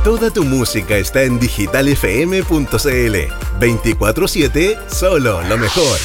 Toda tu música está en digitalfm.cl. 24/7, solo lo mejor.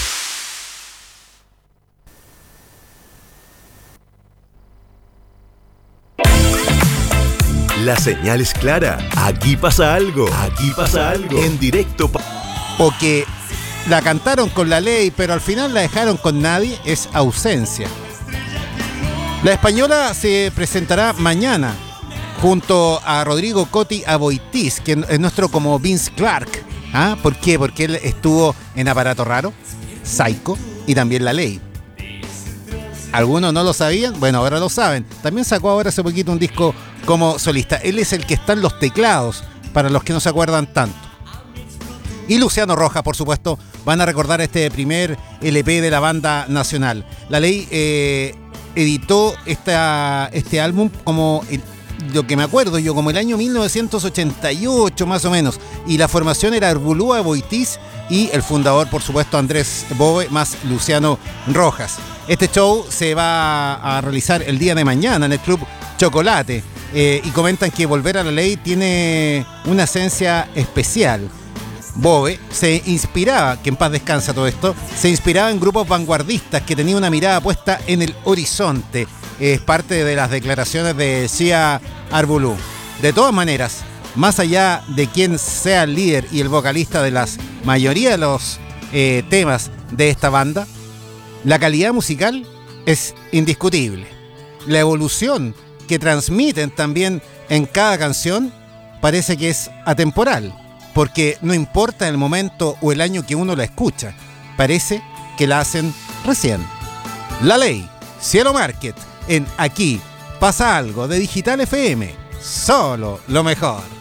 La señal es clara. Aquí pasa algo. Aquí pasa algo. En directo. O que la cantaron con La Ley, pero al final la dejaron con nadie, es ausencia. La Española se presentará mañana junto a Rodrigo Coti Aboitiz, que es nuestro como Vince Clark. ¿Ah? ¿Por qué? Porque él estuvo en Aparato Raro, Psycho y también La Ley. ¿Algunos no lo sabían? Bueno, ahora lo saben. También sacó ahora hace poquito un disco como solista. Él es el que está en los teclados, para los que no se acuerdan tanto. Y Luciano Rojas, por supuesto, van a recordar este primer LP de la banda nacional. La Ley editó este álbum como, lo que me acuerdo yo, como el año 1988 más o menos. Y la formación era Arbulú Aboitiz y el fundador, por supuesto, Andrés Bove más Luciano Rojas. Este show se va a realizar el día de mañana en el Club Chocolate. Y comentan que volver a La Ley tiene una esencia especial. Bove se inspiraba, que en paz descansa todo esto, se inspiraba en grupos vanguardistas que tenían una mirada puesta en el horizonte. Es parte de las declaraciones de Sia Arbulú. De todas maneras, más allá de quién sea el líder y el vocalista de la mayoría de los temas de esta banda, la calidad musical es indiscutible. La evolución que transmiten también en cada canción parece que es atemporal, porque no importa el momento o el año que uno la escucha, parece que la hacen recién. La Ley, Cielo Market, en Aquí Pasa Algo de Digital FM, solo lo mejor.